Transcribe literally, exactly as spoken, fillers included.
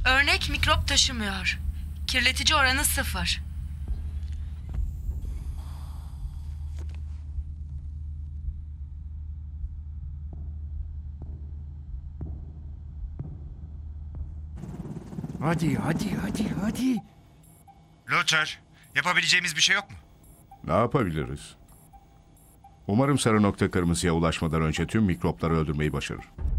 Örnek mikrop taşımıyor. Kirletici oranı sıfır. Hadi, hadi, hadi, hadi. Luther, yapabileceğimiz bir şey yok mu? Ne yapabiliriz? Umarım sarı nokta kırmızıya ulaşmadan önce tüm mikropları öldürmeyi başarır.